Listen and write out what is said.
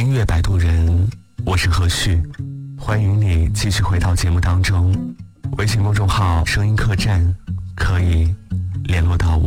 音乐摆渡人，我是何旭，欢迎你继续回到节目当中。微信公众号声音客栈可以联络到我。